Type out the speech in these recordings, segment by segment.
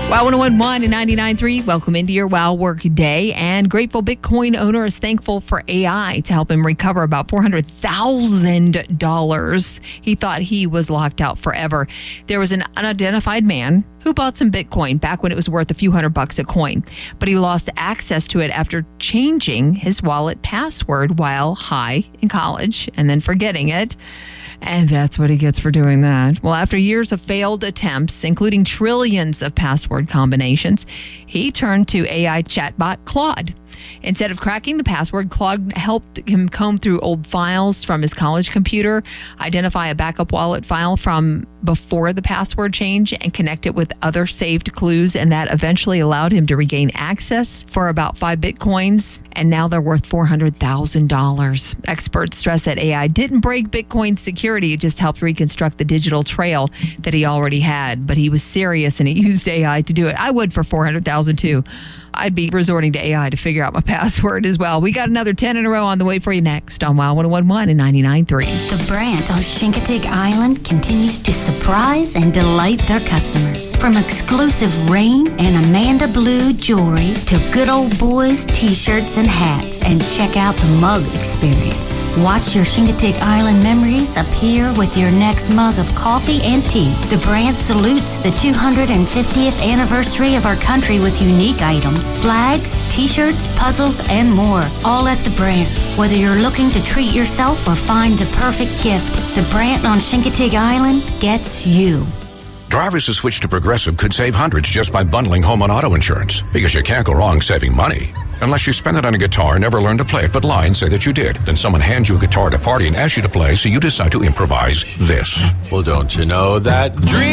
Wow 101.1 and 99.3. Welcome into your Wow Work Day. And grateful Bitcoin owner is thankful for AI to help him recover about $400,000. He thought he was locked out forever. There was an unidentified man who bought some Bitcoin back when it was worth a few $100 a coin, but he lost access to it after changing his wallet password while high in college and then forgetting it. And that's what he gets for doing that. Well, after years of failed attempts, including trillions of password combinations, he turned to AI chatbot Claude. Instead of cracking the password, Claude helped him comb through old files from his college computer, identify a backup wallet file from before the password change, and connect it with other saved clues. And that eventually allowed him to regain access for about 5 Bitcoins. And now they're worth $400,000. Experts stress that AI didn't break Bitcoin's security. It just helped reconstruct the digital trail that he already had. But he was serious and he used AI to do it. I would for $400,000 too. I'd be resorting to AI to figure out my password as well. We got another 10 in a row on the way for you next on Wow 101.1 and 99.3. The Brandt on Chincoteague Island continues to surprise and delight their customers. From exclusive Rain and Amanda Blue jewelry to good old boys t-shirts and hats, and check out the mug experience. Watch your Chincoteague Island memories appear with your next mug of coffee and tea. The Brandt salutes the 250th anniversary of our country with unique items, flags, t-shirts, puzzles, and more. All at the Brandt. Whether you're looking to treat yourself or find the perfect gift, the Brandt on Chincoteague Island gets you. Drivers who switch to Progressive could save hundreds just by bundling home and auto insurance, because you can't go wrong saving money. Unless you spend it on a guitar and never learn to play it, but lie and say that you did. Then someone hands you a guitar at a party and asks you to play, so you decide to improvise this. Well, don't you know that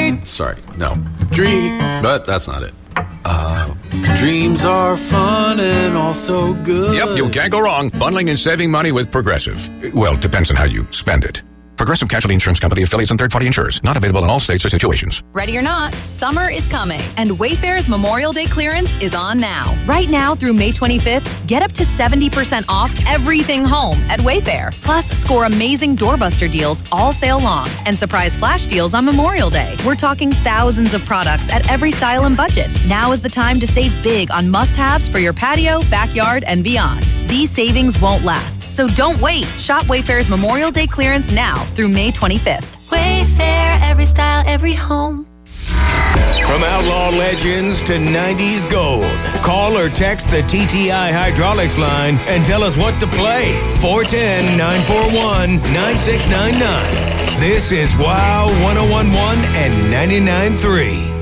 but that's not it. Dreams are fun and also good. Yep, you can't go wrong bundling and saving money with Progressive. Well, depends on how you spend it. Progressive Casualty Insurance Company, affiliates, and third-party insurers. Not available in all states or situations. Ready or not, summer is coming, and Wayfair's Memorial Day clearance is on now. Right now through May 25th, get up to 70% off everything home at Wayfair. Plus, score amazing doorbuster deals all sale long and surprise flash deals on Memorial Day. We're talking thousands of products at every style and budget. Now is the time to save big on must-haves for your patio, backyard, and beyond. These savings won't last, so don't wait. Shop Wayfair's Memorial Day clearance now through May 25th. Wayfair, every style, every home. From outlaw legends to 90s gold, call or text the TTI Hydraulics line and tell us what to play. 410-941-9699. This is Wow 101.1 and 99.3.